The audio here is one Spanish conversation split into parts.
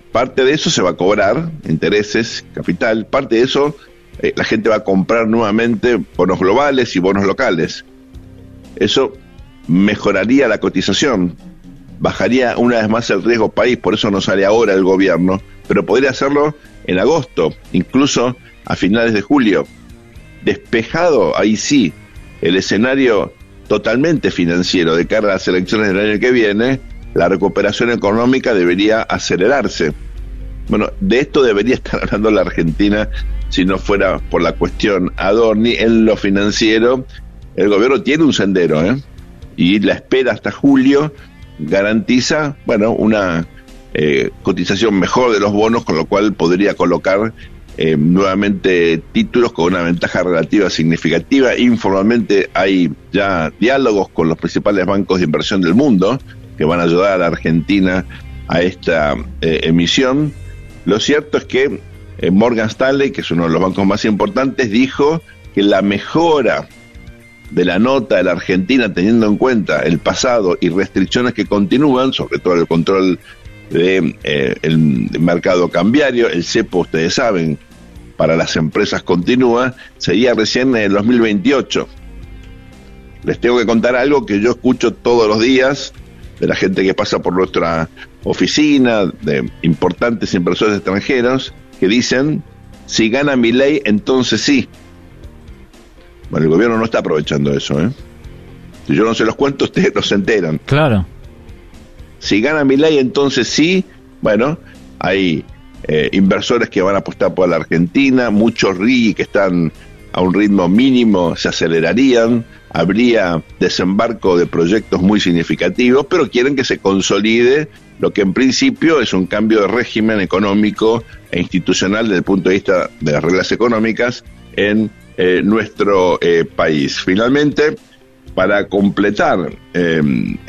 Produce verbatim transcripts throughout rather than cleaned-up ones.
parte de eso se va a cobrar, intereses, capital, parte de eso eh, la gente va a comprar nuevamente bonos globales y bonos locales. Eso mejoraría la cotización, bajaría una vez más el riesgo país, por eso no sale ahora el gobierno, pero podría hacerlo en agosto, incluso a finales de julio. Despejado, ahí sí, el escenario totalmente financiero de cara a las elecciones del año que viene, la recuperación económica debería acelerarse. Bueno, de esto debería estar hablando la Argentina si no fuera por la cuestión Adorni. En lo financiero, el gobierno tiene un sendero, ¿eh? Y la espera hasta julio garantiza, bueno, una eh, cotización mejor de los bonos, con lo cual podría colocar eh, nuevamente títulos con una ventaja relativa significativa. Informalmente hay ya diálogos con los principales bancos de inversión del mundo que van a ayudar a la Argentina a esta eh, emisión. Lo cierto es que eh, Morgan Stanley, que es uno de los bancos más importantes, dijo que la mejora de la nota de la Argentina, teniendo en cuenta el pasado y restricciones que continúan, sobre todo el control de eh, el mercado cambiario, el cepo, ustedes saben, para las empresas continúa, sería recién en el dos mil veintiocho. Les tengo que contar algo que yo escucho todos los días de la gente que pasa por nuestra oficina, de importantes inversores extranjeros, que dicen, si gana Milei, entonces sí. Bueno, el gobierno no está aprovechando eso, ¿eh? Si yo no se los cuento, ustedes no se enteran. Claro. Si gana Milei, entonces sí. Bueno, hay eh, inversores que van a apostar por la Argentina, muchos R I que están a un ritmo mínimo se acelerarían, habría desembarco de proyectos muy significativos, pero quieren que se consolide lo que en principio es un cambio de régimen económico e institucional desde el punto de vista de las reglas económicas en eh, nuestro eh, país. Finalmente, para completar eh,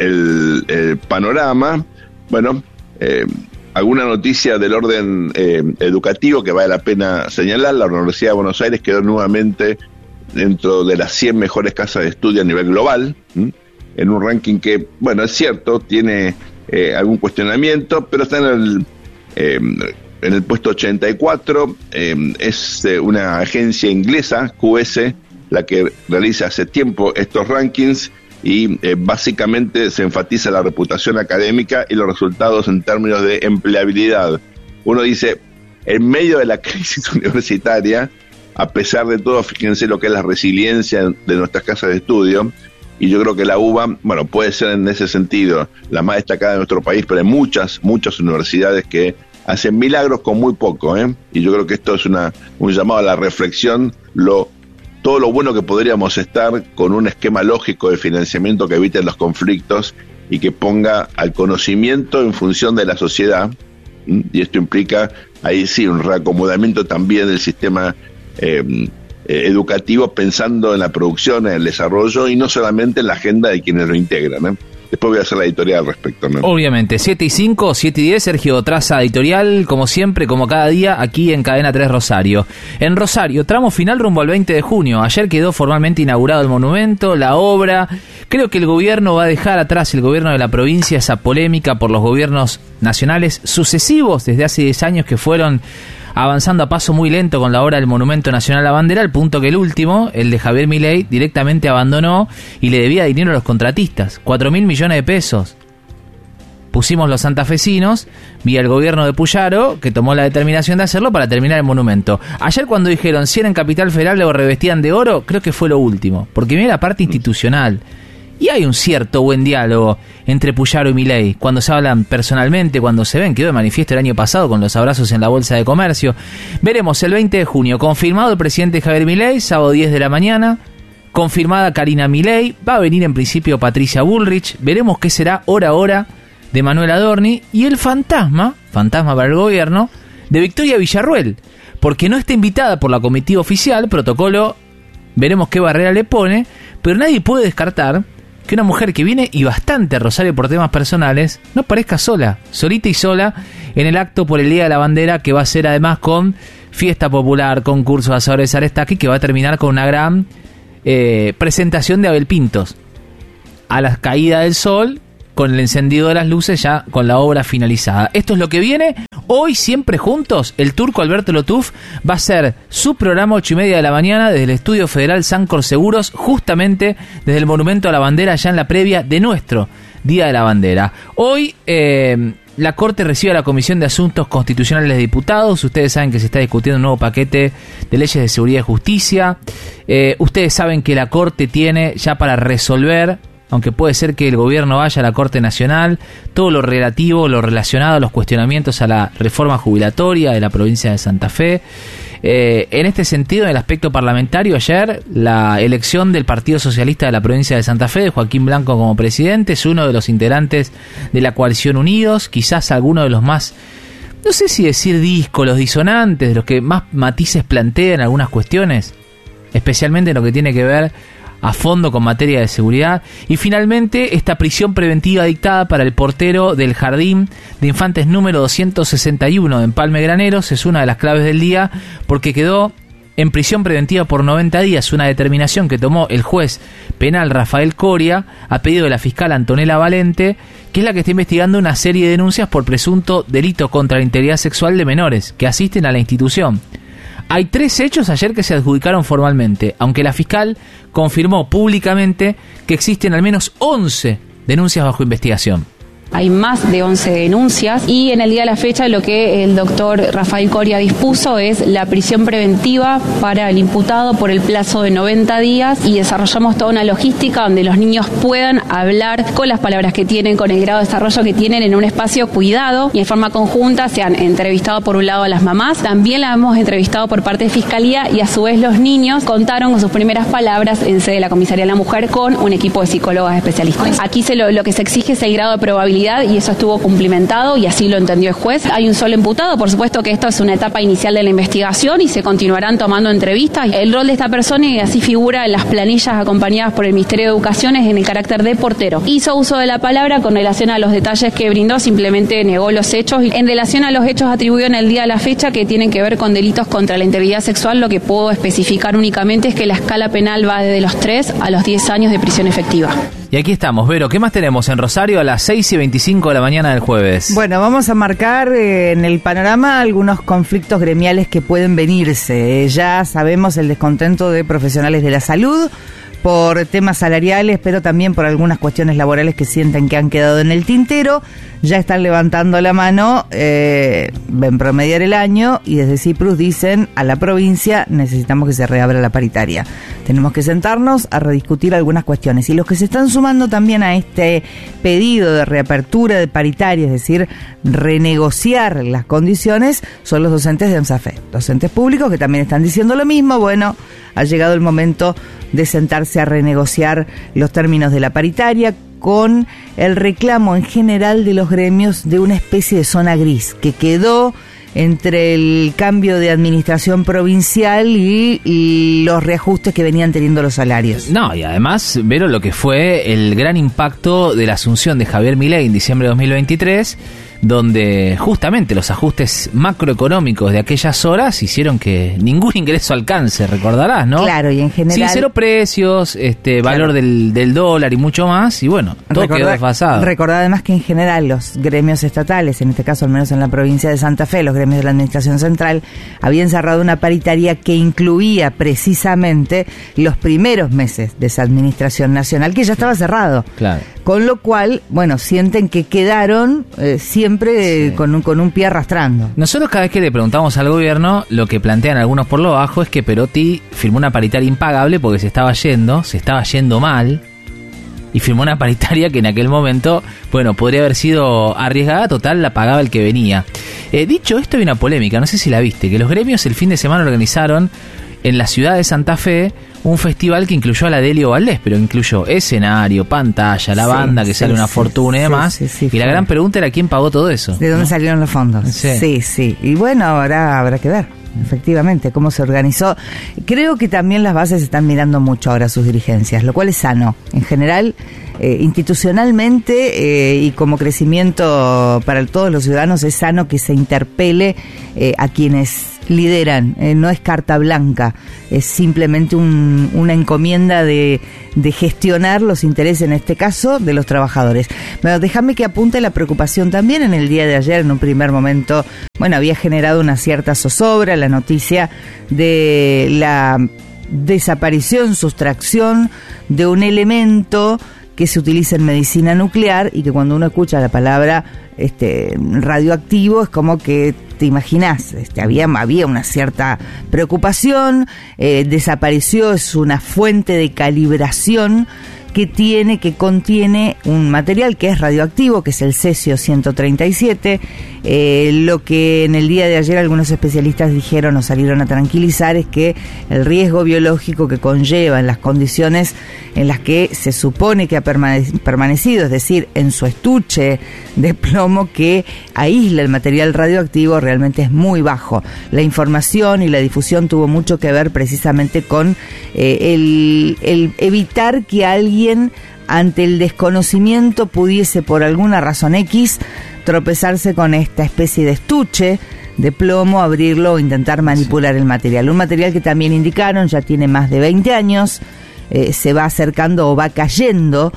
el, el panorama, bueno, eh, alguna noticia del orden eh, educativo que vale la pena señalar. La Universidad de Buenos Aires quedó nuevamente dentro de las cien mejores casas de estudio a nivel global, ¿m? en un ranking que, bueno, es cierto, tiene eh, algún cuestionamiento, pero está en el, eh, en el puesto ochenta y cuatro, eh, es eh, una agencia inglesa, Q S, la que realiza hace tiempo estos rankings, y eh, básicamente se enfatiza la reputación académica y los resultados en términos de empleabilidad. Uno dice, en medio de la crisis universitaria, a pesar de todo, fíjense lo que es la resiliencia de nuestras casas de estudio, y yo creo que la U B A, bueno, puede ser en ese sentido la más destacada de nuestro país, pero hay muchas, muchas universidades que hacen milagros con muy poco, ¿eh? Y yo creo que esto es una un llamado a la reflexión, lo todo lo bueno que podríamos estar con un esquema lógico de financiamiento que evite los conflictos y que ponga al conocimiento en función de la sociedad, ¿m? Y esto implica, ahí sí, un reacomodamiento también del sistema eh, eh, educativo, pensando en la producción, en el desarrollo y no solamente en la agenda de quienes lo integran, ¿eh? Después voy a hacer la editorial al respecto, ¿no? Obviamente, siete y cinco, siete y diez, Sergio traza editorial, como siempre, como cada día, aquí en Cadena tres Rosario. En Rosario, tramo final rumbo al veinte de junio. Ayer quedó formalmente inaugurado el monumento, la obra. Creo que el gobierno va a dejar atrás, el gobierno de la provincia, esa polémica por los gobiernos nacionales sucesivos desde hace diez años que fueron avanzando a paso muy lento con la obra del Monumento Nacional a la Bandera, al punto que el último, el de Javier Milei, directamente abandonó y le debía dinero a los contratistas, cuatro mil millones de pesos. Pusimos los santafesinos, vía el gobierno de Puyaro, que tomó la determinación de hacerlo para terminar el monumento. Ayer cuando dijeron si era en Capital Federal lo revestían de oro, creo que fue lo último, porque viene la parte institucional. Y hay un cierto buen diálogo entre Puyaro y Milei, cuando se hablan personalmente, cuando se ven, quedó de manifiesto el año pasado con los abrazos en la Bolsa de Comercio. Veremos el veinte de junio, confirmado el presidente Javier Milei, sábado diez de la mañana, confirmada Karina Milei, va a venir en principio Patricia Bullrich, veremos qué será hora a hora de Manuel Adorni, y el fantasma, fantasma para el gobierno, de Victoria Villarruel, porque no está invitada por la comitiva oficial, protocolo, veremos qué barrera le pone, pero nadie puede descartar que una mujer que viene y bastante a Rosario por temas personales no parezca sola, solita y sola en el acto por el Día de la Bandera, que va a ser además con fiesta popular, concurso de asadores Arestaqui, que va a terminar con una gran eh, presentación de Abel Pintos a la caída del sol, con el encendido de las luces, ya con la obra finalizada. Esto es lo que viene. Hoy, siempre juntos, el turco Alberto Lotuf va a hacer su programa ocho y media de la mañana desde el Estudio Federal Sancor Seguros, justamente desde el Monumento a la Bandera, ya en la previa de nuestro Día de la Bandera. Hoy eh, la Corte recibe a la Comisión de Asuntos Constitucionales de Diputados. Ustedes saben que se está discutiendo un nuevo paquete de leyes de seguridad y justicia. Eh, ustedes saben que la Corte tiene ya para resolver, aunque puede ser que el gobierno vaya a la Corte Nacional, todo lo relativo, lo relacionado a los cuestionamientos a la reforma jubilatoria de la provincia de Santa Fe. Eh, en este sentido, en el aspecto parlamentario, ayer la elección del Partido Socialista de la provincia de Santa Fe, de Joaquín Blanco como presidente, es uno de los integrantes de la coalición Unidos, quizás alguno de los más, no sé si decir díscolos, disonantes, de los que más matices plantean algunas cuestiones, especialmente en lo que tiene que ver a fondo con materia de seguridad. Y finalmente, esta prisión preventiva dictada para el portero del Jardín de Infantes número doscientos sesenta y uno en Empalme Graneros es una de las claves del día, porque quedó en prisión preventiva por noventa días, una determinación que tomó el juez penal Rafael Coria a pedido de la fiscal Antonella Valente, que es la que está investigando una serie de denuncias por presunto delito contra la integridad sexual de menores que asisten a la institución. Hay tres hechos ayer que se adjudicaron formalmente, aunque la fiscal confirmó públicamente que existen al menos once denuncias bajo investigación. Hay más de once denuncias y en el día de la fecha lo que el doctor Rafael Coria dispuso es la prisión preventiva para el imputado por el plazo de noventa días y desarrollamos toda una logística donde los niños puedan hablar con las palabras que tienen, con el grado de desarrollo que tienen en un espacio cuidado y en forma conjunta. Se han entrevistado por un lado a las mamás, también la hemos entrevistado por parte de Fiscalía y a su vez los niños contaron con sus primeras palabras en sede de la Comisaría de la Mujer con un equipo de psicólogas especialistas. Aquí se lo, lo que se exige es el grado de probabilidad y eso estuvo cumplimentado y así lo entendió el juez. Hay un solo imputado, por supuesto que esto es una etapa inicial de la investigación y se continuarán tomando entrevistas. El rol de esta persona, y así figura en las planillas acompañadas por el Ministerio de Educación, es en el carácter de portero. Hizo uso de la palabra con relación a los detalles que brindó, simplemente negó los hechos. En relación a los hechos atribuidos en el día de la fecha que tienen que ver con delitos contra la integridad sexual, lo que puedo especificar únicamente es que la escala penal va desde los tres a los diez años de prisión efectiva. Y aquí estamos, Vero, ¿qué más tenemos en Rosario a las seis y veinticinco de la mañana del jueves? Bueno, vamos a marcar eh, en el panorama algunos conflictos gremiales que pueden venirse. Eh, ya sabemos el descontento de profesionales de la salud por temas salariales, pero también por algunas cuestiones laborales que sienten que han quedado en el tintero. Ya están levantando la mano, eh, ven promediar el año y desde Ciprus dicen a la provincia necesitamos que se reabra la paritaria. Tenemos que sentarnos a rediscutir algunas cuestiones. Y los que se están sumando también a este pedido de reapertura de paritaria, es decir, renegociar las condiciones, son los docentes de ANSAFE. Docentes públicos que también están diciendo lo mismo. Bueno, ha llegado el momento de sentarse a renegociar los términos de la paritaria, con el reclamo en general de los gremios de una especie de zona gris que quedó entre el cambio de administración provincial y, y los reajustes que venían teniendo los salarios. No, y además, Vero, lo que fue el gran impacto de la asunción de Javier Milei en diciembre de dos mil veintitrés, donde justamente los ajustes macroeconómicos de aquellas horas hicieron que ningún ingreso alcance, recordarás, ¿no? Claro, y en general... Sí, cero precios, este claro. valor del, del dólar y mucho más, y bueno, todo recordá, quedó desfasado. Recordad además que en general los gremios estatales, en este caso al menos en la provincia de Santa Fe, los gremios de la Administración Central, habían cerrado una paritaria que incluía precisamente los primeros meses de esa Administración Nacional, que ya estaba cerrado. Claro. Con lo cual, bueno, sienten que quedaron eh, siempre sí. con, un, con un pie arrastrando. Nosotros cada vez que le preguntamos al gobierno, lo que plantean algunos por lo bajo es que Perotti firmó una paritaria impagable porque se estaba yendo, se estaba yendo mal, y firmó una paritaria que en aquel momento, bueno, podría haber sido arriesgada, total, la pagaba el que venía. Eh, dicho esto, hay una polémica, no sé si la viste, que los gremios el fin de semana organizaron en la ciudad de Santa Fe un festival que incluyó a la Delio Valdés, pero incluyó escenario, pantalla, la sí, banda que sí, sale una sí, fortuna y demás. Sí, sí, sí, y la gran pregunta era quién pagó todo eso. ¿De dónde ¿no? salieron los fondos? Sí, sí. sí. Y bueno, ahora habrá que ver, efectivamente, cómo se organizó. Creo que también las bases están mirando mucho ahora sus dirigencias, lo cual es sano. En general, eh, institucionalmente eh, y como crecimiento para todos los ciudadanos, es sano que se interpele eh, a quienes lideran, eh, no es carta blanca, es simplemente un, una encomienda de, de gestionar los intereses, en este caso, de los trabajadores. Pero déjame que apunte la preocupación también. En el día de ayer, en un primer momento, bueno, había generado una cierta zozobra la noticia de la desaparición, sustracción de un elemento que se utiliza en medicina nuclear y que cuando uno escucha la palabra este radioactivo es como que te imaginás, este, había, había una cierta preocupación, eh, desapareció, es una fuente de calibración que tiene, que contiene un material que es radioactivo, que es el cesio ciento treinta y siete. Eh, lo que en el día de ayer algunos especialistas dijeron o salieron a tranquilizar es que el riesgo biológico que conlleva en las condiciones en las que se supone que ha permane- permanecido, es decir, en su estuche de plomo que aísla el material radioactivo, realmente es muy bajo. La información y la difusión tuvo mucho que ver precisamente con eh, el, el evitar que alguien ante el desconocimiento pudiese por alguna razón X tropezarse con esta especie de estuche de plomo, abrirlo o intentar manipular el material. Un material que también indicaron ya tiene más de veinte años, eh, se va acercando o va cayendo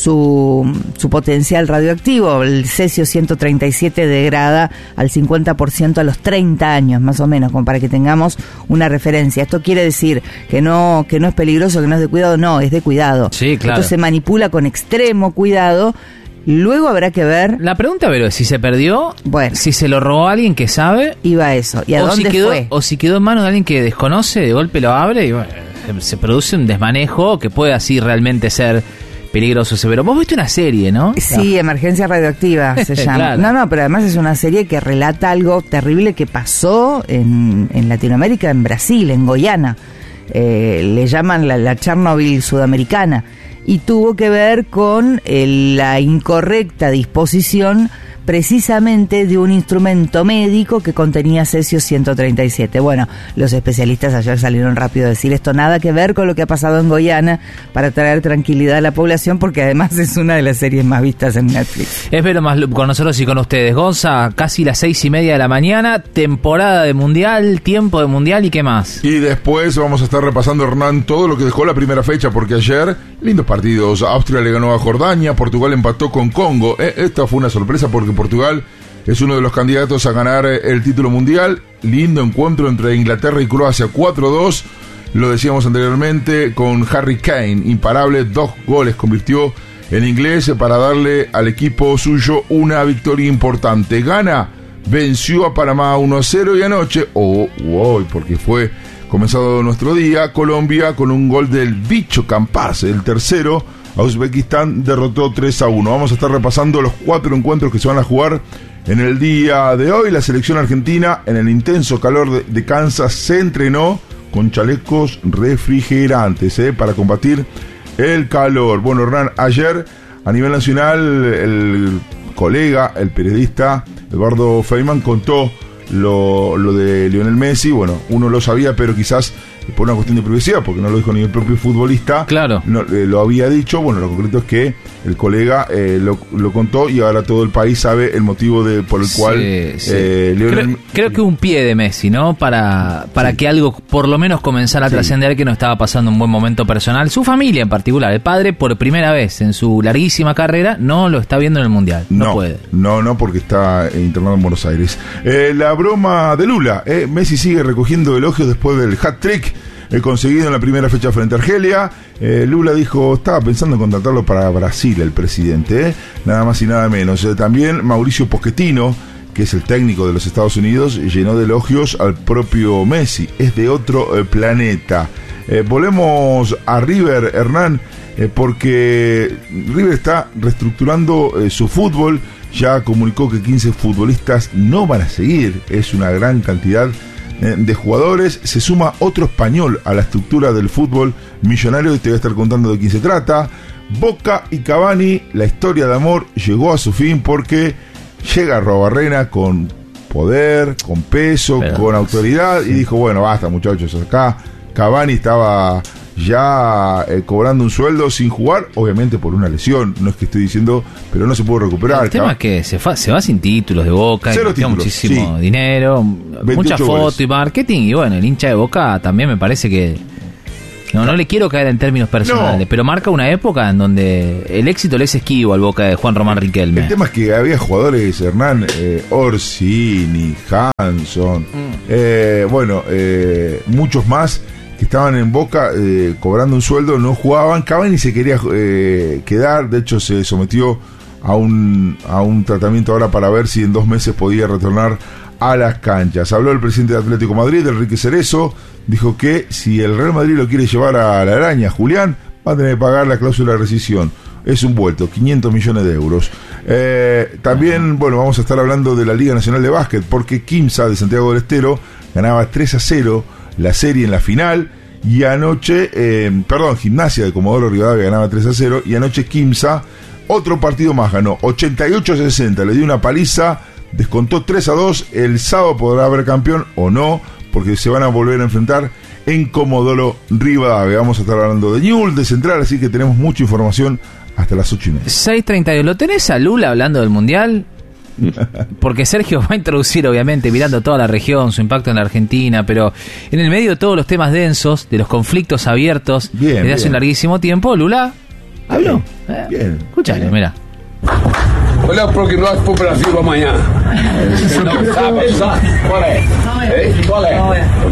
su, su potencial radioactivo. El cesio ciento treinta y siete degrada al cincuenta por ciento a los treinta años, más o menos, como para que tengamos una referencia. Esto quiere decir que no, que no es peligroso, que no es de cuidado, no, es de cuidado. Sí, claro. Esto se manipula con extremo cuidado. Luego habrá que ver. La pregunta, pero si se perdió, bueno, si se lo robó alguien que sabe, iba a eso. ¿Y a o dónde si quedó, fue? O si quedó en manos de alguien que desconoce, de golpe lo abre y bueno, se produce un desmanejo que puede así realmente ser peligroso, severo. Vos viste una serie, ¿no? Sí, Emergencia Radioactiva se llama. Claro. No, no, pero además es una serie que relata algo terrible que pasó en, en Latinoamérica, en Brasil, en Goiânia. Eh, le llaman la, la Chernobyl sudamericana. Y tuvo que ver con eh, la incorrecta disposición precisamente de un instrumento médico que contenía cesio ciento treinta y siete. Bueno, los especialistas ayer salieron rápido a decir esto nada que ver con lo que ha pasado en Goiânia, para traer tranquilidad a la población, porque además es una de las series más vistas en Netflix. Es Vero más con nosotros y con ustedes. Gonza, casi las seis y media de la mañana, temporada de Mundial, tiempo de Mundial y qué más. Y después vamos a estar repasando, Hernán, todo lo que dejó la primera fecha, porque ayer, lindos partidos. Austria le ganó a Jordania, Portugal empató con Congo. Eh, esta fue una sorpresa porque Portugal es uno de los candidatos a ganar el título mundial. Lindo encuentro entre Inglaterra y Croacia, cuatro dos. Lo decíamos anteriormente, con Harry Kane, imparable, dos goles convirtió en inglés para darle al equipo suyo una victoria importante. Ghana venció a Panamá uno a cero y anoche, o oh, hoy, porque fue comenzado nuestro día, Colombia con un gol del bicho Campas, el tercero. A Uzbekistán derrotó tres a uno. Vamos a estar repasando los cuatro encuentros que se van a jugar en el día de hoy. La selección argentina, en el intenso calor de, de Kansas, se entrenó con chalecos refrigerantes ¿eh? para combatir el calor. Bueno, Hernán, ayer a nivel nacional el colega, el periodista Eduardo Feynman contó lo, lo de Lionel Messi. Bueno, uno lo sabía, pero quizás por una cuestión de privacidad, porque no lo dijo ni el propio futbolista. Claro. No, eh, lo había dicho. Bueno, lo concreto es que el colega eh, lo, lo contó y ahora todo el país sabe el motivo de por el sí, cual sí. Eh, Lionel... creo, creo que un pie de Messi, ¿no? Para, para sí. que algo por lo menos comenzara a sí. trascender, que no estaba pasando un buen momento personal. Su familia en particular, el padre por primera vez en su larguísima carrera no lo está viendo en el Mundial. No, no puede. No, no, porque está internado en Buenos Aires. Eh, la broma de Lula. Eh, Messi sigue recogiendo elogios después del hat-trick He conseguido en la primera fecha frente a Argelia. Eh, Lula dijo, estaba pensando en contratarlo para Brasil, el presidente, ¿eh? Nada más y nada menos. Eh, también Mauricio Pochettino, que es el técnico de los Estados Unidos, llenó de elogios al propio Messi. Es de otro eh, planeta. Eh, volvemos a River, Hernán, eh, porque River está reestructurando eh, su fútbol. Ya comunicó que quince futbolistas no van a seguir. Es una gran cantidad eh, de jugadores. Se suma otro español a la estructura del fútbol millonario, y te voy a estar contando de quién se trata. Boca y Cavani, la historia de amor llegó a su fin, porque llega Arruabarrena con poder, con peso, Pero, con autoridad, sí. y dijo, bueno, basta muchachos, acá Cavani estaba ya eh, cobrando un sueldo sin jugar, obviamente por una lesión, no es que estoy diciendo, pero no se puede recuperar. El tema es que se, fa, se va sin títulos de Boca, Cero y muchísimo sí. dinero, mucha foto goles. Y marketing, y bueno, el hincha de Boca también me parece que no, no le quiero caer en términos personales, no. pero marca una época en donde el éxito le es esquivo al Boca de Juan Román Riquelme. El tema es que había jugadores, Hernán, eh, Orsini, Hanson, mm. eh, bueno, eh, muchos más que estaban en Boca eh, cobrando un sueldo, no jugaban. Cavani se quería eh, quedar, de hecho se sometió a un, a un tratamiento ahora para ver si en dos meses podía retornar a las canchas. Habló el presidente de Atlético Madrid, Enrique Cerezo, dijo que si el Real Madrid lo quiere llevar a la araña, Julián, va a tener que pagar la cláusula de rescisión. Es un vuelto, quinientos millones de euros. Eh, también, bueno, vamos a estar hablando de la Liga Nacional de Básquet, porque Quimsa de Santiago del Estero ganaba tres a cero la serie en la final, y anoche, eh, perdón, Gimnasia de Comodoro Rivadavia ganaba tres a cero, y anoche Quimsa, otro partido más, ganó ochenta y ocho a sesenta, le dio una paliza, descontó tres a dos, el sábado podrá haber campeón o no, porque se van a volver a enfrentar en Comodoro Rivadavia. Vamos a estar hablando de Newell's, de Central, así que tenemos mucha información hasta las ocho y media. seis treinta y dos, ¿lo tenés a Lula hablando del Mundial? Porque Sergio va a introducir, obviamente, mirando toda la región, su impacto en la Argentina, pero en el medio de todos los temas densos, de los conflictos abiertos bien, desde bien. hace un larguísimo tiempo, Lula habló. Bien, bien. Escuchale, mira. Olha o prognóstico pro Brasil amanhã. Não sabe, sabe? Qual é? Ei, qual é?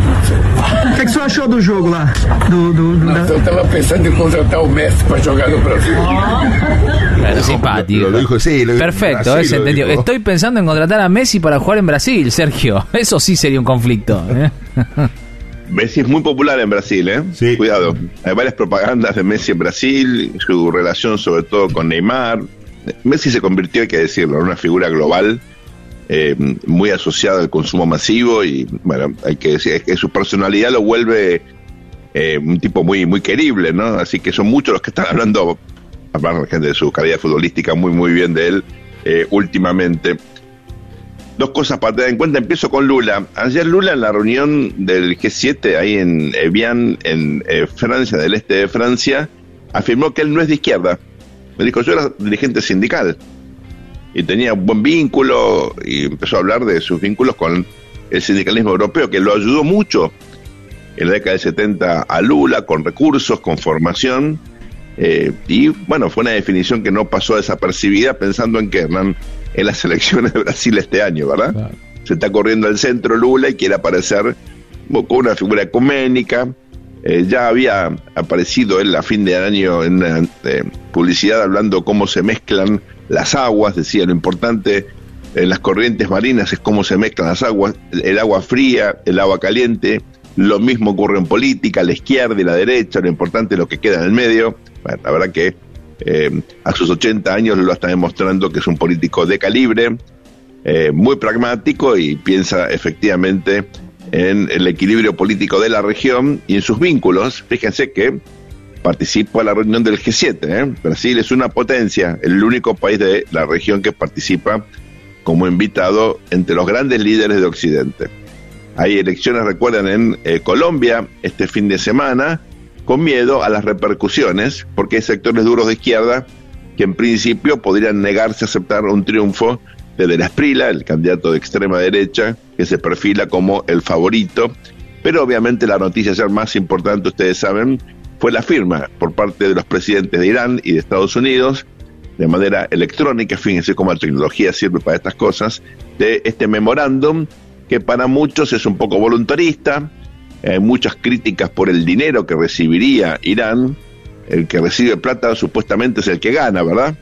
O que, que você achou do jogo lá? Do, do, do, Nossa, eu estava pensando em contratar o Messi para jogar no Brasil. Claro, simpático. Lo dijo, sí, lo Perfecto, Brasil, es entendido. Estoy pensando en contratar a Messi para jugar en Brasil, Sergio. Eso sí sería un conflicto. ¿eh? Messi es muy popular en Brasil, ¿eh? Sí. Cuidado. Hay varias propagandas de Messi en Brasil, su relación sobre todo con Neymar. Messi se convirtió, hay que decirlo, en una figura global, eh, muy asociada al consumo masivo, y bueno, hay que decir que su personalidad lo vuelve eh, un tipo muy muy querible, ¿no? Así que son muchos los que están hablando, hablando de su calidad futbolística muy muy bien de él eh, últimamente. Dos cosas para tener en cuenta. Empiezo con Lula. Ayer Lula, en la reunión del G siete ahí en Evian, en eh, Francia, del este de Francia, afirmó que él no es de izquierda. Me dijo, yo era dirigente sindical y tenía un buen vínculo, y empezó a hablar de sus vínculos con el sindicalismo europeo, que lo ayudó mucho en la década del setenta a Lula, con recursos, con formación, eh, y bueno, fue una definición que no pasó desapercibida, pensando en que Hernán, en las elecciones de Brasil este año, ¿verdad? Claro. Se está corriendo al centro Lula y quiere aparecer con una figura ecuménica. Eh, ya había aparecido él a fin de año en una eh, publicidad hablando cómo se mezclan las aguas, decía lo importante en las corrientes marinas es cómo se mezclan las aguas, el agua fría, el agua caliente, lo mismo ocurre en política, la izquierda y la derecha, lo importante es lo que queda en el medio. Bueno, la verdad que eh, a sus ochenta años lo está demostrando que es un político de calibre, eh, muy pragmático, y piensa efectivamente en el equilibrio político de la región y en sus vínculos. Fíjense que participó en la reunión del G siete, ¿eh? Brasil es una potencia, el único país de la región que participa como invitado entre los grandes líderes de Occidente. Hay elecciones, recuerden, en eh, Colombia este fin de semana, con miedo a las repercusiones, porque hay sectores duros de izquierda que en principio podrían negarse a aceptar un triunfo de De la Esprilla, el candidato de extrema derecha, que se perfila como el favorito. Pero obviamente la noticia ya más importante, ustedes saben, fue la firma por parte de los presidentes de Irán y de Estados Unidos, de manera electrónica, fíjense cómo la tecnología sirve para estas cosas, de este memorándum, que para muchos es un poco voluntarista. Hay muchas críticas por el dinero que recibiría Irán. El que recibe plata supuestamente es el que gana, ¿verdad?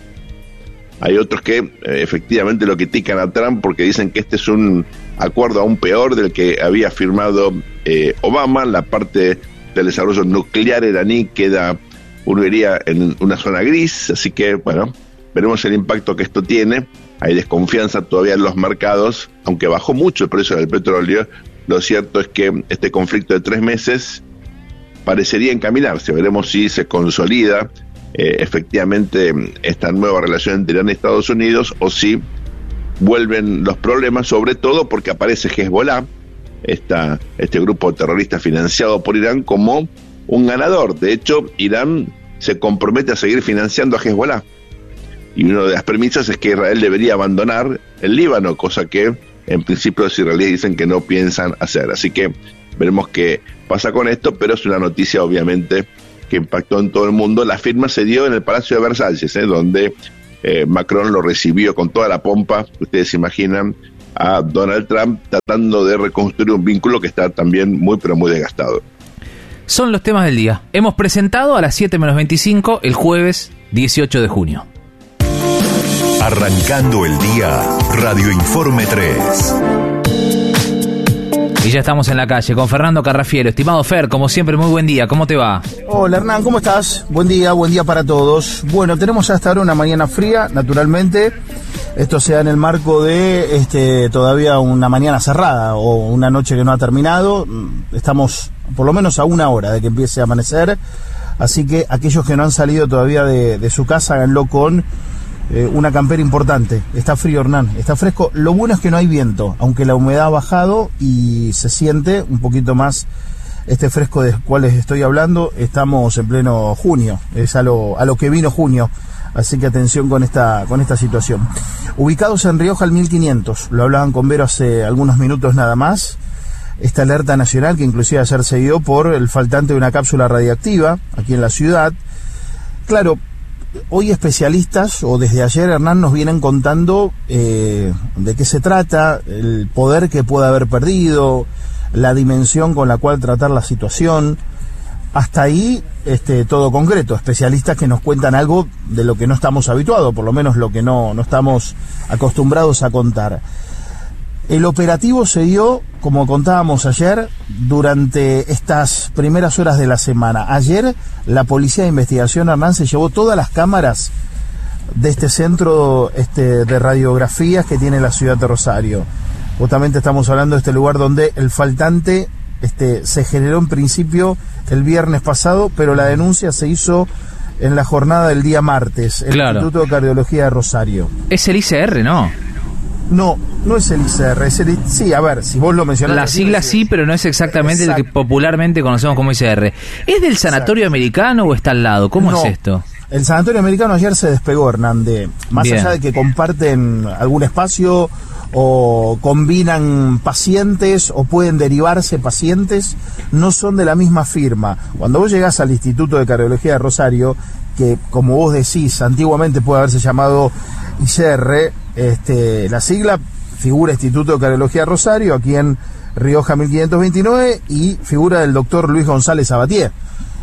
Hay otros que eh, efectivamente lo critican a Trump porque dicen que este es un acuerdo aún peor del que había firmado eh, Obama. La parte del desarrollo nuclear iraní queda, uno diría, en una zona gris, así que, bueno, veremos el impacto que esto tiene. Hay desconfianza todavía en los mercados, aunque bajó mucho el precio del petróleo. Lo cierto es que este conflicto de tres meses parecería encaminarse. Veremos si se consolida Eh, efectivamente esta nueva relación entre Irán y Estados Unidos, o si vuelven los problemas, sobre todo porque aparece Hezbollah, esta, este grupo terrorista financiado por Irán, como un ganador. De hecho, Irán se compromete a seguir financiando a Hezbollah. Y una de las premisas es que Israel debería abandonar el Líbano, cosa que en principio los israelíes dicen que no piensan hacer. Así que veremos qué pasa con esto, pero es una noticia obviamente que impactó en todo el mundo. La firma se dio en el Palacio de Versalles, ¿eh? donde eh, Macron lo recibió con toda la pompa, ustedes se imaginan, a Donald Trump, tratando de reconstruir un vínculo que está también muy pero muy desgastado. Son los temas del día. Hemos presentado a las siete menos veinticinco el jueves dieciocho de junio. Arrancando el día, Radio Informe tres. Y ya estamos en la calle con Fernando Carrafiero. Estimado Fer, como siempre, muy buen día. ¿Cómo te va? Hola Hernán, ¿cómo estás? Buen día, buen día para todos. Bueno, tenemos hasta ahora una mañana fría, naturalmente. Esto se da en el marco de este, todavía una mañana cerrada o una noche que no ha terminado. Estamos por lo menos a una hora de que empiece a amanecer. Así que aquellos que no han salido todavía de, de su casa, háganlo con eh, una campera importante. Está frío, Hernán, está fresco. Lo bueno es que no hay viento, aunque la humedad ha bajado y se siente un poquito más este fresco del cual les estoy hablando. Estamos en pleno junio, es a lo, a lo que vino junio. Así que atención con esta con esta situación. Ubicados en Rioja al mil quinientos, lo hablaban con Vero hace algunos minutos nada más. Esta alerta nacional que inclusive ayer se dio por el faltante de una cápsula radiactiva aquí en la ciudad. Claro, hoy especialistas, o desde ayer Hernán, nos vienen contando eh, de qué se trata, el poder que puede haber perdido, la dimensión con la cual tratar la situación. Hasta ahí este, todo concreto, especialistas que nos cuentan algo de lo que no estamos habituados, por lo menos lo que no, no estamos acostumbrados a contar. El operativo se dio, como contábamos ayer, durante estas primeras horas de la semana. Ayer la Policía de Investigación, Hernán, se llevó todas las cámaras de este centro este, de radiografías que tiene la ciudad de Rosario. Justamente estamos hablando de este lugar donde el faltante Este, se generó en principio el viernes pasado, pero la denuncia se hizo en la jornada del día martes, el claro. Instituto de Cardiología de Rosario. Es el I C R, ¿no? No, no es el I C R, es el I... Sí, a ver, si vos lo mencionás... La sigla sí, pero no es exactamente Exacto. el que popularmente conocemos como I C R. ¿Es del Sanatorio Exacto. Americano o está al lado? ¿Cómo no. es esto? El Sanatorio Americano ayer se despegó, Hernán, de, más Bien. allá de que comparten algún espacio o combinan pacientes o pueden derivarse pacientes, no son de la misma firma. Cuando vos llegás al Instituto de Cardiología de Rosario, que como vos decís, antiguamente puede haberse llamado I C R, este, la sigla figura Instituto de Cardiología de Rosario, aquí en Rioja mil quinientos veintinueve, y figura del doctor Luis González Sabatier.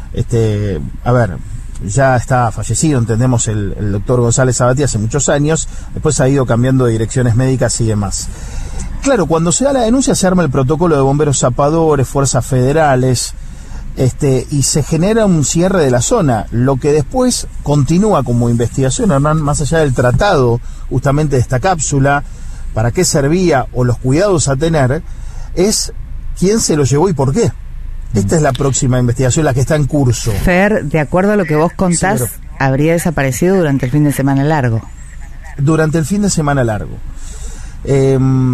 Este, a ver, ya está fallecido, entendemos, el, el doctor González Sabatier hace muchos años, después ha ido cambiando de direcciones médicas y demás. Claro, cuando se da la denuncia se arma el protocolo de bomberos zapadores, fuerzas federales, este, y se genera un cierre de la zona, lo que después continúa como investigación, Hernán, más allá del tratado justamente de esta cápsula, para qué servía o los cuidados a tener, es quién se lo llevó y por qué. Esta es la próxima investigación, la que está en curso. Fer, de acuerdo a lo que vos contás, sí, habría desaparecido durante el fin de semana largo. Durante el fin de semana largo. Eh,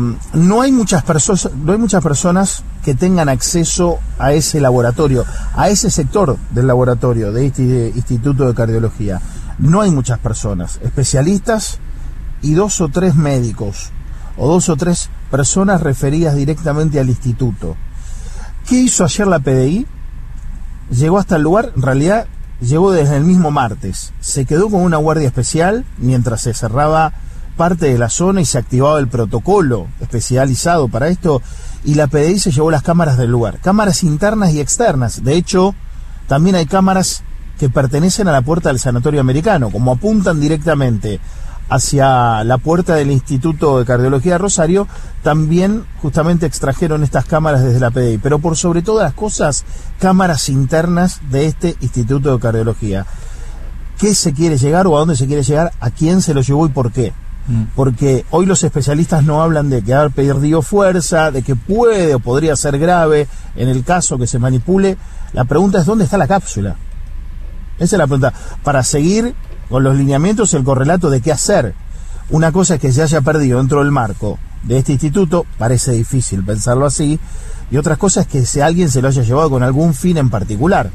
no hay muchas personas, no hay muchas personas que tengan acceso a ese laboratorio, a ese sector del laboratorio de este Instituto de Cardiología. No hay muchas personas, especialistas y dos o tres médicos, o dos o tres personas referidas directamente al instituto. ¿Qué hizo ayer la P D I? Llegó hasta el lugar, en realidad llegó desde el mismo martes. Se quedó con una guardia especial mientras se cerraba parte de la zona y se activaba el protocolo especializado para esto, y la P D I se llevó las cámaras del lugar, cámaras internas y externas. De hecho, también hay cámaras que pertenecen a la puerta del Sanatorio Americano, como apuntan directamente hacia la puerta del Instituto de Cardiología de Rosario, también justamente extrajeron estas cámaras desde la P D I, pero por sobre todas las cosas, cámaras internas de este Instituto de Cardiología. ¿Qué se quiere llegar o a dónde se quiere llegar? ¿A quién se lo llevó y por qué? Mm. Porque hoy los especialistas no hablan de que haber perdido fuerza, de que puede o podría ser grave en el caso que se manipule. La pregunta es, ¿dónde está la cápsula? Esa es la pregunta. Para seguir con los lineamientos, el correlato de qué hacer. Una cosa es que se haya perdido dentro del marco de este instituto, parece difícil pensarlo así, y otra cosa es que si alguien se lo haya llevado con algún fin en particular.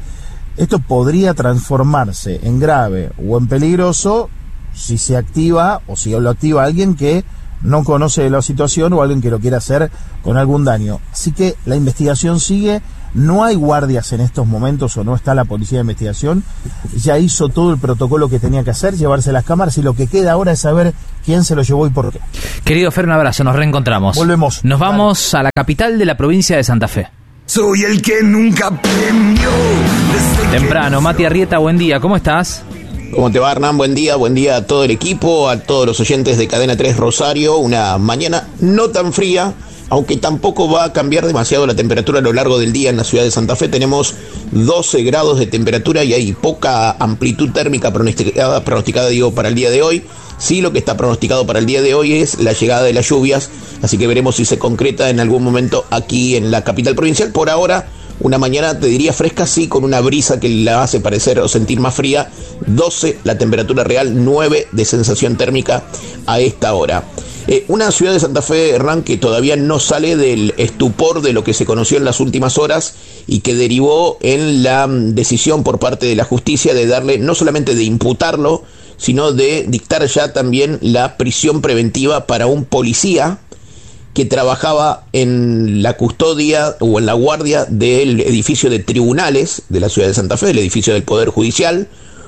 esto podría transformarse en grave o en peligroso si se activa o si lo activa alguien que no conoce la situación o alguien que lo quiera hacer con algún daño. Así que la investigación sigue, no hay guardias en estos momentos o no está la policía de investigación, ya hizo todo el protocolo que tenía que hacer, llevarse las cámaras, y lo que queda ahora es saber quién se lo llevó y por qué. Querido Fer, un abrazo, nos reencontramos. Volvemos. Nos vamos Dale. a la capital de la provincia de Santa Fe. Soy el que nunca premió. Temprano, Mati Arrieta, buen día, ¿cómo estás? ¿Cómo te va, Hernán? Buen día, buen día a todo el equipo, a todos los oyentes de Cadena tres Rosario. Una mañana no tan fría, aunque tampoco va a cambiar demasiado la temperatura a lo largo del día en la ciudad de Santa Fe. Tenemos doce grados de temperatura y hay poca amplitud térmica pronosticada, pronosticada digo, para el día de hoy. Sí, lo que está pronosticado para el día de hoy es la llegada de las lluvias, así que veremos si se concreta en algún momento aquí en la capital provincial. Por ahora, una mañana, te diría, fresca, sí, con una brisa que la hace parecer o sentir más fría. doce la temperatura real, nueve de sensación térmica a esta hora. Eh, una ciudad de Santa Fe, Hernán, que todavía no sale del estupor de lo que se conoció en las últimas horas y que derivó en la decisión por parte de la justicia de darle, no solamente de imputarlo, sino de dictar ya también la prisión preventiva para un policía que trabajaba en la custodia o en la guardia del edificio de tribunales de la ciudad de Santa Fe, el edificio del Poder Judicial,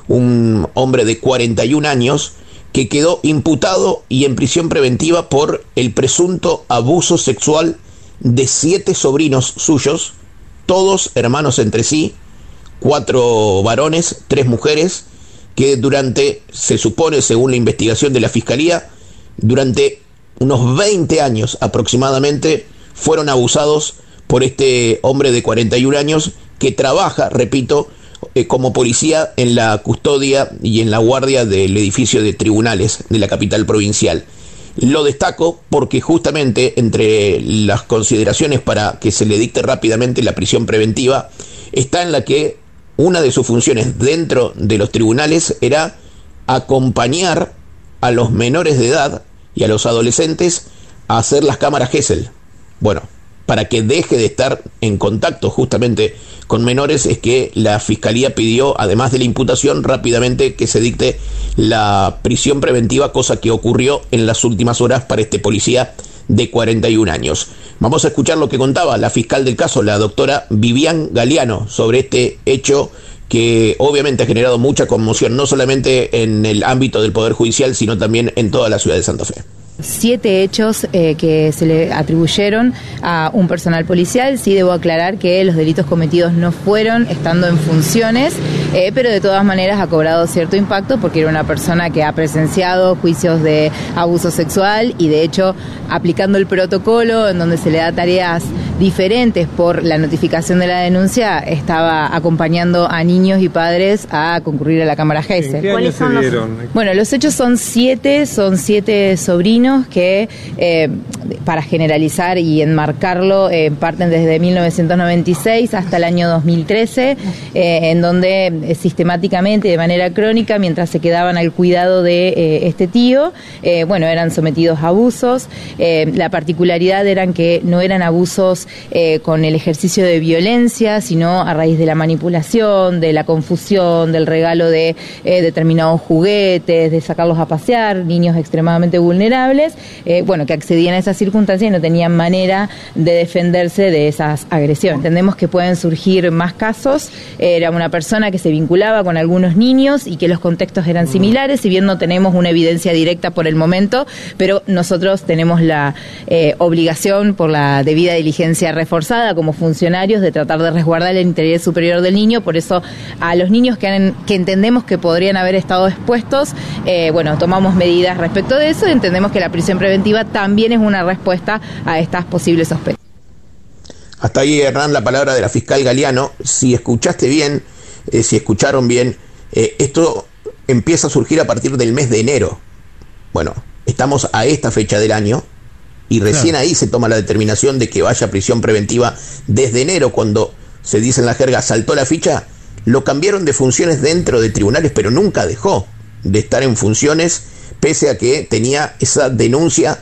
un hombre de cuarenta y un años que quedó imputado y en prisión preventiva por el presunto abuso sexual de siete sobrinos suyos, todos hermanos entre sí, cuatro varones, tres mujeres, que durante, se supone según la investigación de la Fiscalía, durante unos veinte años aproximadamente fueron abusados por este hombre de cuarenta y un años que trabaja, repito, eh, como policía en la custodia y en la guardia del edificio de tribunales de la capital provincial. Lo destaco porque justamente entre las consideraciones para que se le dicte rápidamente la prisión preventiva está en la que una de sus funciones dentro de los tribunales era acompañar a los menores de edad y a los adolescentes a hacer las cámaras Gesell. Bueno, para que deje de estar en contacto justamente con menores es que la Fiscalía pidió, además de la imputación, rápidamente que se dicte la prisión preventiva, cosa que ocurrió en las últimas horas para este policía de cuarenta y un años. Vamos a escuchar lo que contaba la fiscal del caso, la doctora Vivian Galeano, sobre este hecho que obviamente ha generado mucha conmoción, no solamente en el ámbito del Poder Judicial, sino también en toda la ciudad de Santa Fe. Siete hechos eh, que se le atribuyeron a un personal policial. Sí debo aclarar que los delitos cometidos no fueron estando en funciones, eh, pero de todas maneras ha cobrado cierto impacto porque era una persona que ha presenciado juicios de abuso sexual y de hecho aplicando el protocolo en donde se le da tareas diferentes por la notificación de la denuncia, estaba acompañando a niños y padres a concurrir a la cámara Gesell. ¿Cuáles son los...? Bueno, los hechos son siete, son siete sobrinos que, eh, para generalizar y enmarcarlo, eh, parten desde mil novecientos noventa y seis hasta el año dos mil trece, eh, en donde eh, sistemáticamente, de manera crónica, mientras se quedaban al cuidado de eh, este tío, eh, bueno, eran sometidos a abusos. Eh, la particularidad eran que no eran abusos eh, con el ejercicio de violencia, sino a raíz de la manipulación, de la confusión, del regalo de eh, determinados juguetes, de sacarlos a pasear, niños extremadamente vulnerables. Eh, bueno, que accedían a esas circunstancias y no tenían manera de defenderse de esas agresiones. Entendemos que pueden surgir más casos. Era una persona que se vinculaba con algunos niños y que los contextos eran similares, si bien no tenemos una evidencia directa por el momento, pero nosotros tenemos la eh, obligación por la debida diligencia reforzada como funcionarios de tratar de resguardar el interés superior del niño. Por eso a los niños que, han, que entendemos que podrían haber estado expuestos, eh, bueno, tomamos medidas respecto de eso y entendemos que la prisión preventiva también es una respuesta a estas posibles sospechas. Hasta ahí, Hernán, la palabra de la fiscal Galeano. Si escuchaste bien, eh, si escucharon bien, eh, esto empieza a surgir a partir del mes de enero. Bueno, estamos a esta fecha del año y recién claro. ahí se toma la determinación de que vaya a prisión preventiva. Desde enero, cuando se dice en la jerga, saltó la ficha, lo cambiaron de funciones dentro de tribunales, pero nunca dejó de estar en funciones, pese a que tenía esa denuncia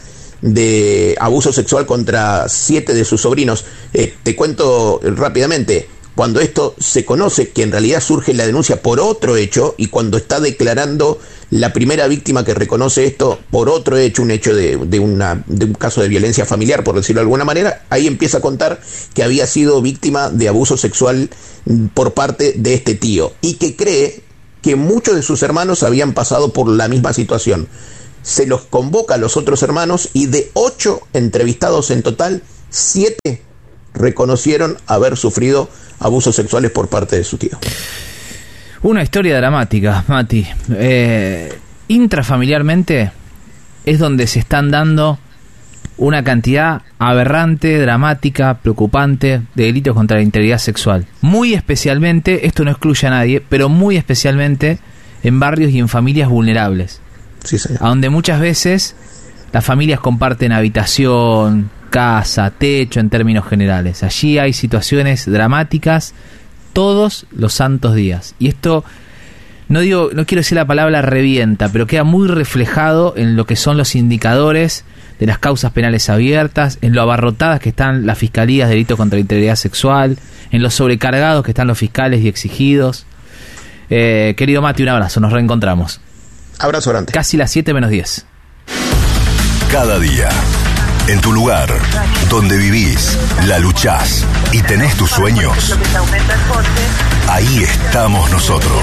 de abuso sexual contra siete de sus sobrinos. Eh, te cuento rápidamente, cuando esto se conoce, que en realidad surge la denuncia por otro hecho, y cuando está declarando la primera víctima que reconoce esto por otro hecho, un hecho de, de, una, de un caso de violencia familiar, por decirlo de alguna manera, ahí empieza a contar que había sido víctima de abuso sexual por parte de este tío, y que cree que muchos de sus hermanos habían pasado por la misma situación. Se los convoca a los otros hermanos, y de ocho entrevistados en total, siete reconocieron haber sufrido abusos sexuales por parte de su tío. Una historia dramática, Mati. Eh, intrafamiliarmente es donde se están dando una cantidad aberrante, dramática, preocupante de delitos contra la integridad sexual. Muy especialmente, esto no excluye a nadie, pero muy especialmente en barrios y en familias vulnerables. Sí, señor. A donde muchas veces las familias comparten habitación, casa, techo en términos generales. Allí hay situaciones dramáticas todos los santos días. Y esto, no digo, no quiero decir la palabra revienta, pero queda muy reflejado en lo que son los indicadores de las causas penales abiertas, en lo abarrotadas que están las fiscalías de delitos contra la integridad sexual, en lo sobrecargados que están los fiscales y exigidos. Eh, querido Mati, un abrazo, nos reencontramos. Abrazo grande. Casi las siete menos diez. Cada día, en tu lugar, donde vivís, la luchás y tenés tus sueños, ahí estamos nosotros.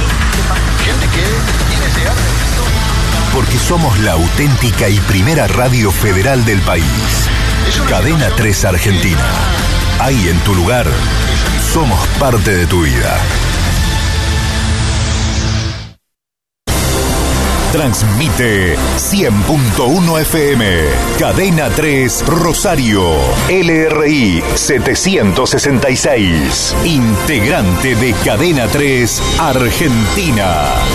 Porque somos la auténtica y primera radio federal del país. Cadena tres Argentina. Ahí en tu lugar, somos parte de tu vida. Transmite cien punto uno F M, Cadena tres Rosario, L R I setecientos sesenta y seis, integrante de Cadena tres Argentina.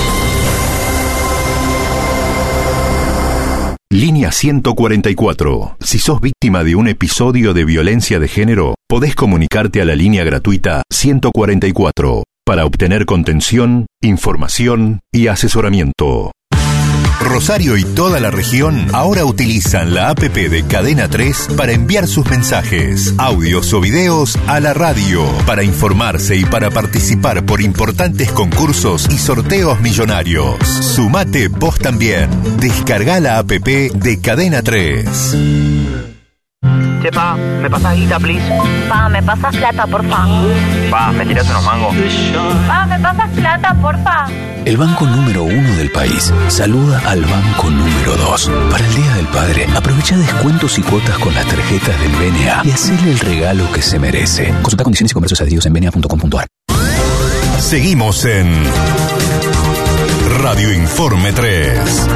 Línea ciento cuarenta y cuatro. Si sos víctima de un episodio de violencia de género, podés comunicarte a la línea gratuita ciento cuarenta y cuatro para obtener contención, información y asesoramiento. Rosario y toda la región ahora utilizan la app de Cadena tres para enviar sus mensajes, audios o videos a la radio, para informarse y para participar por importantes concursos y sorteos millonarios. Sumate vos también. Descarga la app de Cadena tres. Che, pa, ¿me pasas guita, please? Pa, ¿me pasas plata, porfa? Pa, ¿me tirás unos mangos? Pa, ¿me pasas plata, porfa? El banco número uno del país saluda al banco número dos. Para el Día del Padre, aprovecha descuentos y cuotas con las tarjetas del B N A y hacele el regalo que se merece. Consulta condiciones y comercios adheridos en b n a punto com punto a r. Seguimos en Radio Informe tres.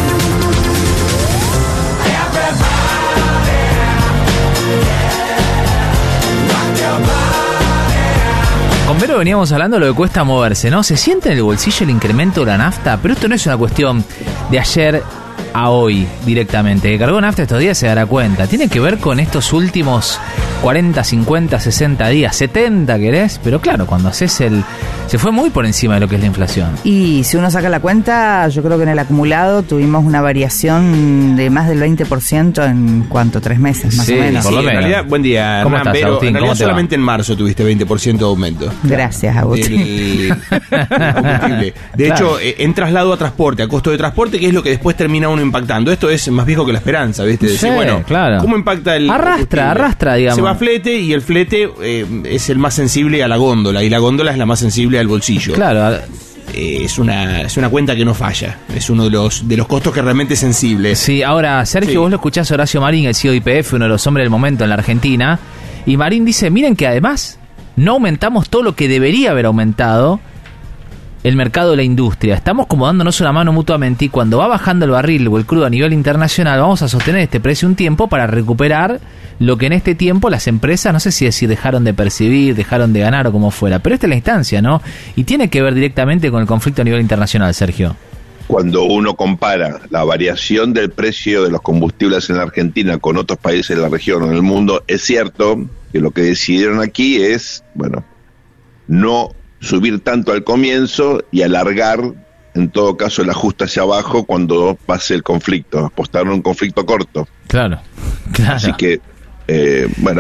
Con Vero veníamos hablando de lo que cuesta moverse, ¿no? Se siente en el bolsillo el incremento de la nafta, pero esto no es una cuestión de ayer a hoy directamente. Que cargó nafta estos días se dará cuenta. Tiene que ver con estos últimos cuarenta, cincuenta, sesenta días, setenta querés, pero claro, cuando haces el... se fue muy por encima de lo que es la inflación. Y si uno saca la cuenta, yo creo que en el acumulado tuvimos una variación de más del veinte por ciento en cuánto, tres meses más sí, o menos. Por lo sí, menos. En realidad, buen día, ¿Cómo Hernán, estás, pero Agustín? en realidad solamente va? en marzo tuviste veinte por ciento de aumento. Gracias, Agustín. Del, del combustible. De claro. hecho, eh, en traslado a transporte, a costo de transporte, que es lo que después termina uno impactando. Esto es más viejo que la esperanza, ¿viste? Decir, sí, bueno, claro. ¿cómo impacta el Arrastra, arrastra, digamos. Se va a flete y el flete eh, es el más sensible a la góndola y la góndola es la más sensible al bolsillo. Claro. Eh, es una es una cuenta que no falla. Es uno de los de los costos que realmente es sensible. Sí, ahora, Sergio, sí. Vos lo escuchás a Horacio Marín, el C E O de I P F, uno de los hombres del momento en la Argentina, y Marín dice, miren que además no aumentamos todo lo que debería haber aumentado el mercado de la industria. Estamos como dándonos una mano mutuamente y cuando va bajando el barril o el crudo a nivel internacional vamos a sostener este precio un tiempo para recuperar lo que en este tiempo las empresas, no sé si decir dejaron de percibir, dejaron de ganar o como fuera, pero esta es la instancia, ¿no? Y tiene que ver directamente con el conflicto a nivel internacional, Sergio. Cuando uno compara la variación del precio de los combustibles en la Argentina con otros países de la región o en el mundo, es cierto que lo que decidieron aquí es, bueno, no subir tanto al comienzo y alargar, en todo caso, el ajuste hacia abajo cuando pase el conflicto. Apostaron a un conflicto corto. Claro, claro. Así que, eh, bueno,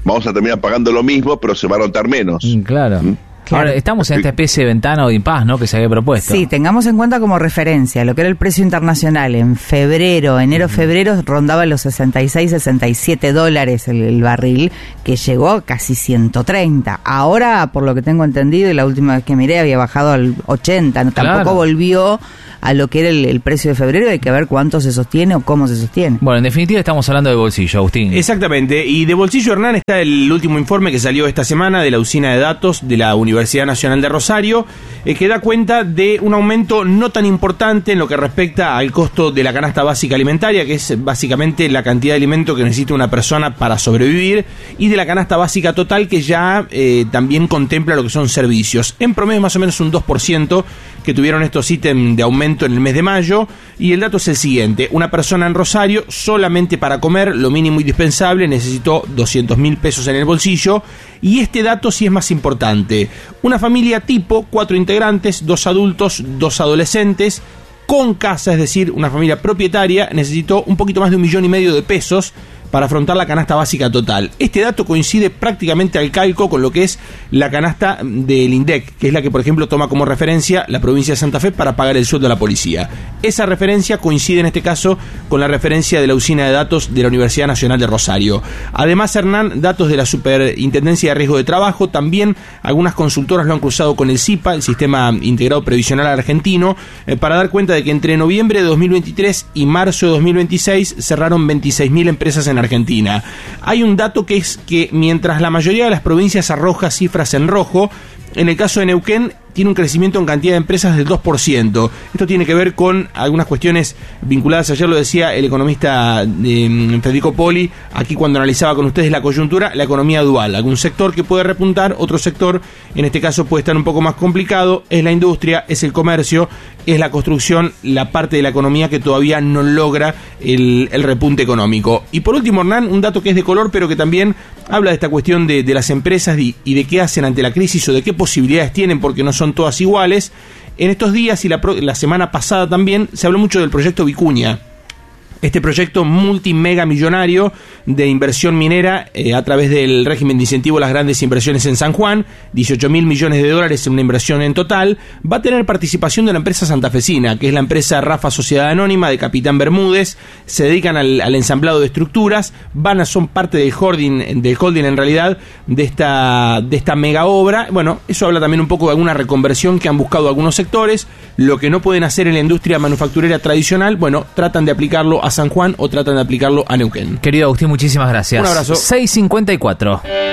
vamos a terminar pagando lo mismo, pero se va a notar menos. Mm, claro. ¿Mm? Claro. Ahora, estamos en esta especie de ventana o de impas, ¿no?, que se había propuesto. Sí, tengamos en cuenta como referencia lo que era el precio internacional. En febrero, enero-febrero, rondaba los sesenta y seis, sesenta y siete dólares el, el barril, que llegó a casi ciento treinta. Ahora, por lo que tengo entendido, y la última vez que miré, había bajado al ochenta. No, claro. Tampoco volvió a lo que era el, el precio de febrero. Hay que ver cuánto se sostiene o cómo se sostiene. Bueno, en definitiva estamos hablando de bolsillo, Agustín. Exactamente, y de bolsillo, Hernán, está el último informe que salió esta semana de la usina de datos de la Universidad Nacional de Rosario, eh, que da cuenta de un aumento no tan importante en lo que respecta al costo de la canasta básica alimentaria, que es básicamente la cantidad de alimento que necesita una persona para sobrevivir, y de la canasta básica total, que ya eh, también contempla lo que son servicios. En promedio más o menos un dos por ciento que tuvieron estos ítems de aumento en el mes de mayo, y el dato es el siguiente: una persona en Rosario solamente para comer lo mínimo indispensable necesitó doscientos mil pesos en el bolsillo, y este dato sí es más importante. Una familia tipo, cuatro integrantes, dos adultos, dos adolescentes, con casa, es decir, una familia propietaria, necesitó un poquito más de un millón y medio de pesos para afrontar la canasta básica total. Este dato coincide prácticamente al calco con lo que es la canasta del INDEC, que es la que, por ejemplo, toma como referencia la provincia de Santa Fe para pagar el sueldo de la policía. Esa referencia coincide en este caso con la referencia de la usina de datos de la Universidad Nacional de Rosario. Además, Hernán, datos de la Superintendencia de Riesgo de Trabajo, también algunas consultoras lo han cruzado con el SIPA, el Sistema Integrado Previsional Argentino, eh, para dar cuenta de que entre noviembre de dos mil veintitrés y marzo de dos mil veintiséis cerraron veintiséis mil empresas en Argentina. Hay un dato que es que mientras la mayoría de las provincias arroja cifras en rojo, en el caso de Neuquén tiene un crecimiento en cantidad de empresas del dos por ciento. Esto tiene que ver con algunas cuestiones vinculadas, ayer lo decía el economista eh, Federico Poli, aquí cuando analizaba con ustedes la coyuntura, la economía dual. Algún sector que puede repuntar, otro sector, en este caso puede estar un poco más complicado, es la industria, es el comercio, es la construcción, la parte de la economía que todavía no logra el, el repunte económico. Y por último, Hernán, un dato que es de color, pero que también habla de esta cuestión de, de las empresas y, y de qué hacen ante la crisis o de qué posibilidades tienen, porque no son todas iguales. En estos días y la, la semana pasada también se habló mucho del proyecto Vicuña. Este proyecto multimega millonario de inversión minera eh, a través del régimen de incentivo a las grandes inversiones en San Juan, dieciocho mil millones de dólares en una inversión en total, va a tener participación de la empresa santafesina, que es la empresa Rafa Sociedad Anónima de Capitán Bermúdez. Se dedican al, al ensamblado de estructuras, van a son parte del holding, del holding en realidad de esta, de esta mega obra. Bueno, eso habla también un poco de alguna reconversión que han buscado algunos sectores, lo que no pueden hacer en la industria manufacturera tradicional, bueno, tratan de aplicarlo a San Juan o tratan de aplicarlo a Neuquén. Querido Agustín, muchísimas gracias. Un abrazo. seis cincuenta y cuatro.